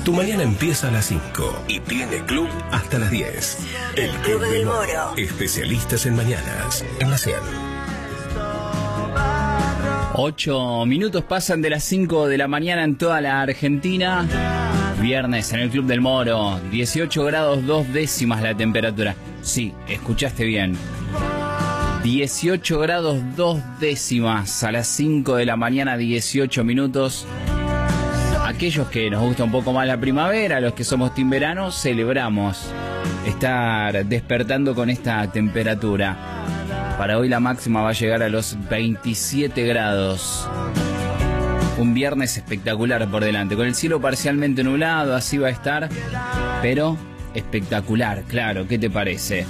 Tu mañana empieza a las 5 y tiene club hasta las 10. El Club del Moro. Especialistas en mañanas. En la 100. 8 minutos pasan de las 5 de la mañana en toda la Argentina. Viernes en el Club del Moro. 18 grados 2 décimas la temperatura. Sí, escuchaste bien. 18 grados 2 décimas a las 5 de la mañana, 18 minutos. Aquellos que nos gusta un poco más la primavera, los que somos team verano, celebramos estar despertando con esta temperatura. Para hoy la máxima va a llegar a los 27 grados. Un viernes espectacular por delante, con el cielo parcialmente nublado, así va a estar, pero espectacular, claro, ¿qué te parece?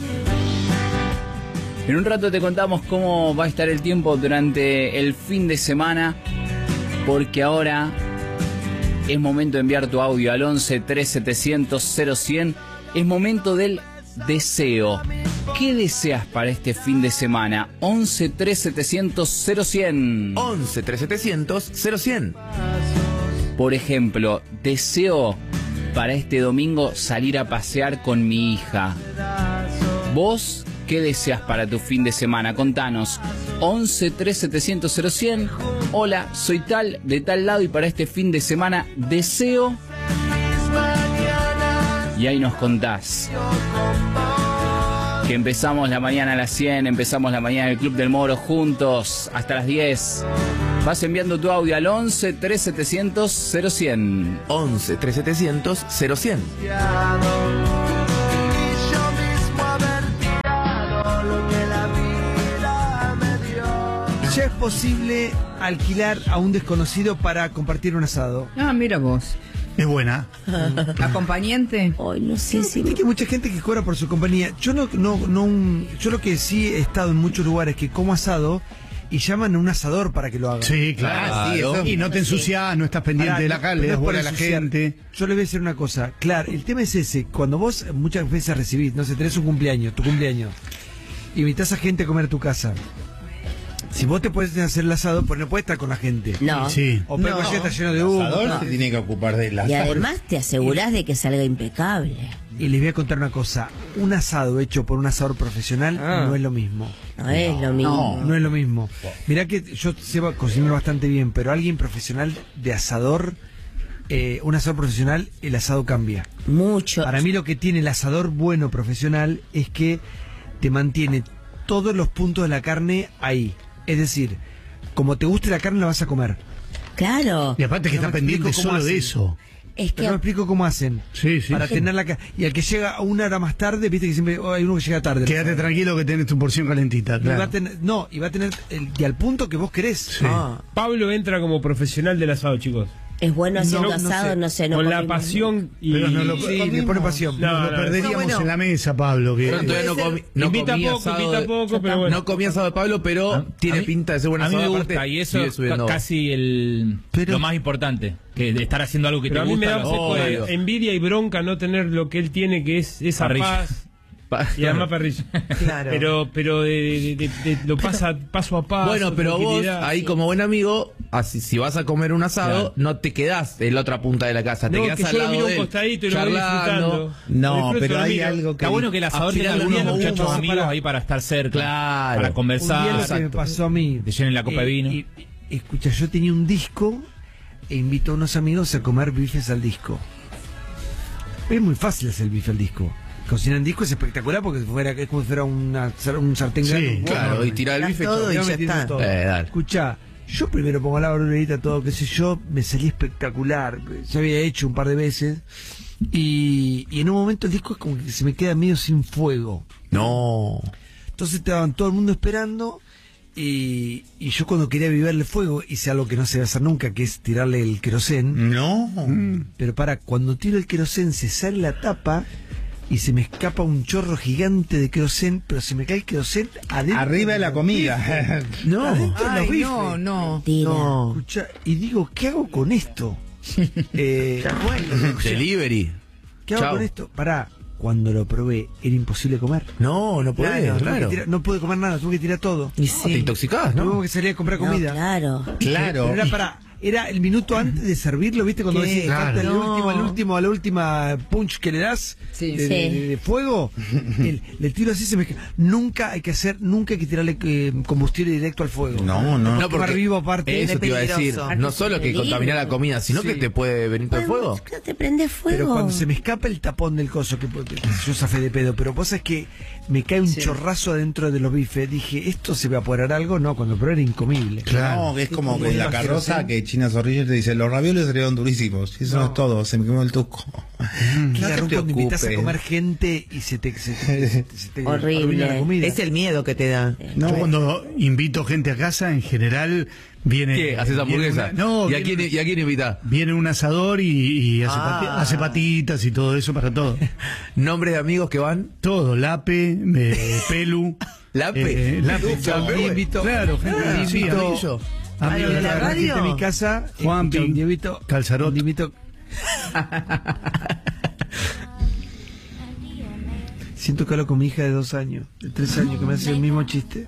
En un rato te contamos cómo va a estar el tiempo durante el fin de semana, porque ahora es momento de enviar tu audio al 11 3700 0100. Es momento del deseo. ¿Qué deseas para este fin de semana? 11 3700 0100. 11 3700 0100. Por ejemplo, deseo para este domingo salir a pasear con mi hija. ¿Vos qué deseas para tu fin de semana? Contanos. 11 3700 0100. Hola, soy tal, de tal lado, y para este fin de semana deseo. Y ahí nos contás. Que empezamos la mañana a las 100, empezamos la mañana en el Club del Moro juntos hasta las 10. Vas enviando tu audio al 11 3700 0100. 11 3700 0100. Ya es posible alquilar a un desconocido para compartir un asado. Ah, mira vos. Es buena. ¿Acompañante? Ay, no sé si... Viste que hay mucha gente que cobra por su compañía. Yo yo lo que sí he estado en muchos lugares que como asado y llaman a un asador para que lo haga. Sí, claro. Sí, eso. Y no te ensuciás, no estás pendiente de la calle, le das bola a la gente. Yo les voy a decir una cosa. Claro, el tema es ese. Cuando vos muchas veces recibís, no sé, tenés un cumpleaños, tu cumpleaños, invitas a gente a comer a tu casa. Si vos te podés hacer el asado, pues no puedes estar con la gente. No. Sí. O pero está lleno de humo. El asador se tiene que ocupar de la Y además te asegurás de que salga impecable. Y les voy a contar una cosa. Un asado hecho por un asador profesional no es lo mismo. No es lo mismo. No es lo mismo. Mirá que yo sé cocinar bastante bien, pero alguien profesional de asador, un asador profesional, el asado cambia. Mucho. Para mí lo que tiene el asador bueno profesional es que te mantiene todos los puntos de la carne ahí. Es decir, como te guste la carne la vas a comer. Claro. Y aparte que No está me explico pendiente cómo solo de hacen. eso. Es Pero no me que explico cómo hacen. Sí, sí. Para tener la y al que llega una hora más tarde, viste que siempre hay uno que llega tarde. Quédate tranquilo que tenés tu porción calentita. Y va Claro. a tener, y va a tener y al punto que vos querés. Sí. Pablo entra como profesional del asado, chicos. es bueno haciendo No, no asado, sé. no sé. No Con la comimos. pasión y... Pero no lo- Sí, le pone pasión. No, Lo perderíamos bueno. en la mesa, Pablo. Que... Yo todavía no invita comí poco, asado invita de- poco, pero bueno. No comí asado de Pablo, pero tiene mí- pinta de ser buen A mí asado. me aparte, gusta, y eso sigue es subiendo. casi Pero- lo más importante, que de estar haciendo algo que Pero a te mí me gusta. da un poco obvio. de envidia y bronca no tener lo que él tiene, que es esa Parrilla. paz y además parrilla. Claro. Pero lo pasa paso a paso. Bueno, pero vos, tranquilidad. ahí como buen amigo, así, si vas a comer un asado, no te quedás en la otra punta de la casa, te No, quedás que al yo lo lado miro de un él, costadito y lo voy charlando. disfrutando. Lo No, disfruto, pero lo hay miro. algo que... Está bueno que el asador tenga Afilar algunos uno a muchachos uno, amigos para- ahí para estar cerca. Claro. Para Un día conversar. lo que me Exacto. pasó a mí. Te llenen la copa de vino. Escucha, yo tenía un disco e invito a unos amigos a comer bifes al disco. Es muy fácil hacer el bife al disco. Cocinar en disco es espectacular porque es como si fuera un sartén Sí, grande. Claro, y tirar el bife. todo chau. y Ya ya metiendo está. todo. Dale. Escucha, yo primero pongo la barullerita, todo, qué sé yo, me salí espectacular. Ya había hecho un par de veces. Y en un momento el disco es como que se me queda medio sin fuego. No. Entonces estaban todo el mundo esperando. Y yo cuando quería vivirle fuego hice algo que no se va a hacer nunca, que es tirarle el querosén. No. Pero cuando tiro el querosén se sale la tapa y se me escapa un chorro gigante de querosén, pero se me cae el querosén adentro. Arriba de la comida. No, adentro de los Ay, bifes. no. Mentira. No, escucha, y digo, ¿qué hago con esto? Delivery. ¿Qué hago Chao. con esto? Pará, cuando lo probé era imposible comer. No, no podés, Tuve que claro. no pude comer nada, tuve que tirar todo. Y Te sí. intoxicás, ¿no? Tuve que salir a comprar No, comida. claro. Claro. Pero era era el minuto antes de servirlo, ¿viste? Cuando ¿Qué? decís, falta el Claro. último, a la última punch que le das Sí. de fuego, le tiro así, se me nunca hay que tirarle combustible directo al fuego. No, quemar porque vivo aparte. eso te iba a decir. peligroso. No solo que contamina la comida, sino que te puede venir todo el fuego. No te prende fuego. Pero cuando se me escapa el tapón del coso, que yo zafé de pedo, pero vos sabés que me cae un chorrazo adentro de los bifes, dije, ¿esto se va a apoderar algo? No, cuando lo probé era incomible. No, es como en la carroza que China Zorrilla te dice, los ravioles salieron durísimos. Y eso no es todo, se me quemó el tuco. Claro, te cuando invitas a preocupes. comer gente y se te Horrible. arruina la comida. Es el miedo que te da. No, Yo cuando invito gente a casa, en general viene... ¿Qué? ¿Haces hamburguesa? viene una- no, ¿Y a quién invitás? viene un asador y hace patitas y todo eso para todo. ¿Nombres de amigos que van? Todo, Lape, Pelu. ¿Lape? Lape, Lape, todo. invito- Claro, gente, sí, invito- amigo. ¿A lo de la La gente radio? de mi casa, Juanpi, un Dievito, Calzarot. un Dievito. Siento que hablo con mi hija de 2 años, de 3 años, que me hace el mismo chiste.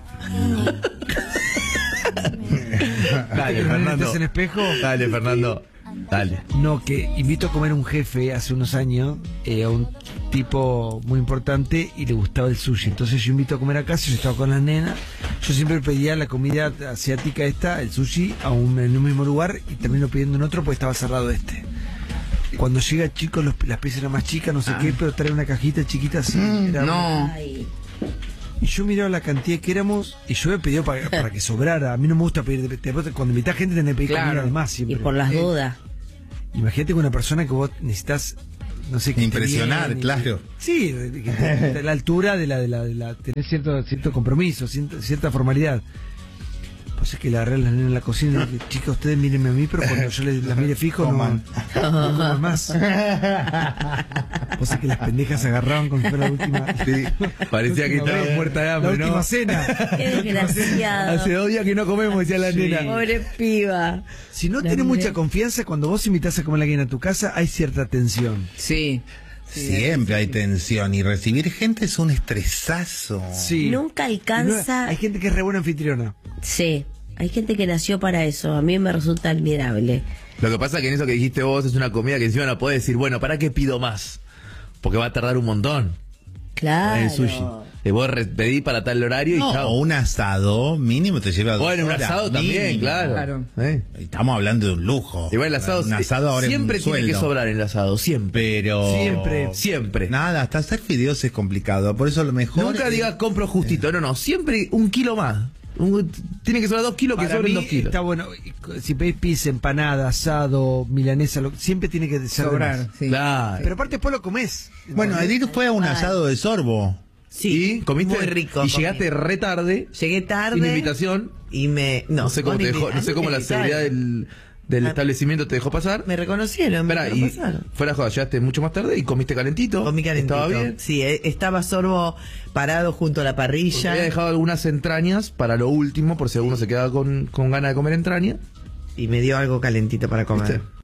Dale, ¿Que no Fernando. estás en espejo? Dale, Fernando. Dale. No, que invito a comer un jefe hace unos años, a un tipo muy importante, y le gustaba el sushi. Entonces yo invito a comer a casa, yo estaba con las nenas, yo siempre pedía la comida asiática esta, el sushi, en un mismo lugar, y termino pidiendo en otro porque estaba cerrado este. Cuando llega chicos, las piezas eran más chicas, no sé qué, pero trae una cajita chiquita así. Era No. Ay, Y yo miraba la cantidad que éramos, y yo he pedido para que sobrara. A mí no me gusta pedir, cuando invitás gente tenés que pedir Claro. comida de más y siempre. por las dudas. Imagínate con una persona que vos necesitas, no sé, que Impresionar, esté bien, claro. Sí, de la altura de la tener cierto compromiso, cierta formalidad. Pues es que le agarré a las nenas en la cocina y dije, chicas, ustedes mírenme a mí, pero cuando yo las mire fijo, no coman más. Pues es que las pendejas se agarraban con que fuera la última. Sí, parecía que estaba muerta de hambre, La última ¿no? cena. Qué desgraciado. Hace 2 días que no comemos, decía la nena. Pobre piba. Si no La tenés nena. mucha confianza, cuando vos invitás a comer a alguien a tu casa, hay cierta tensión. Sí. Siempre hay tensión y recibir gente es un estresazo. Sí. Nunca alcanza. Hay gente que es re buena anfitriona. Sí, hay gente que nació para eso. A mí me resulta admirable. Lo que pasa es que en eso que dijiste vos es una comida que encima no podés decir, bueno, ¿para qué pido más? Porque va a tardar un montón. Claro. El sushi. Vos pedí para tal horario y No, chao. o un asado mínimo te lleva 2 Bueno, un horas, asado también, mínimo. claro. Claro. Estamos hablando de un lujo. Igual el asado, Un asado ahora siempre es un tiene que sueldo. sobrar el asado, siempre. Pero Siempre. nada, hasta hacer fideos es complicado. Por eso lo mejor Nunca es- digas compro justito, no, siempre 1 kilo más. Tiene que sobrar 2 kilos, que Para sobren mí 2 kilos. está bueno, si pedís pizza, empanada, asado, milanesa, siempre tiene que ser de Sobrar, más. sí. Claro. Pero aparte después lo comés. Bueno, Edith fue a un asado de Sorbo. Sí, ¿Y comiste? muy rico. Y llegaste re tarde. Llegué tarde. Sin invitación. Y me... No sé cómo con te dejó, invi- no sé cómo la antes de seguridad invitar. del Ah. establecimiento te dejó pasar. Me reconocieron, me Espera, y pasaron. fuera de joda, llegaste mucho más tarde y comiste calentito. Comí calentito. ¿Estaba bien? Sí, estaba Sorbo parado junto a la Porque parrilla. había dejado algunas entrañas para lo último, por si alguno se quedaba con ganas de comer entraña. Y me dio algo calentito para comer. ¿Viste?